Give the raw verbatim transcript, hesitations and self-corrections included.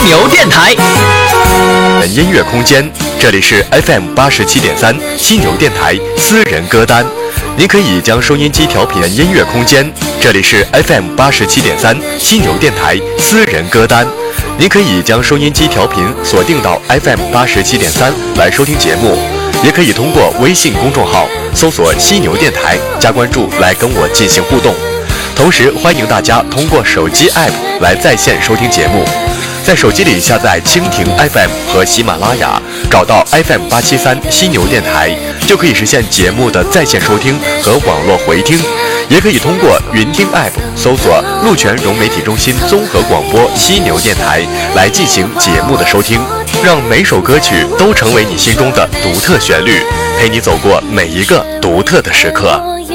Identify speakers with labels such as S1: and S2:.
S1: 牛电台，
S2: 音乐空间，这里是 F M 八十七点三犀牛电台私人歌单。您可以将收音机调频音乐空间，这里是 F M 八十七点三犀牛电台私人歌单。您可以将收音机调频锁定到 F M 八十七点三来收听节目，也可以通过微信公众号搜索犀牛电台加关注来跟我进行互动。同时欢迎大家通过手机 App 来在线收听节目，在手机里下载蜻蜓 F M 和喜马拉雅，找到 F M 八七三犀牛电台，就可以实现节目的在线收听和网络回听。也可以通过云听 App 搜索鹿泉融媒体中心综合广播犀牛电台来进行节目的收听，让每首歌曲都成为你心中的独特旋律，陪你走过每一个独特的时刻。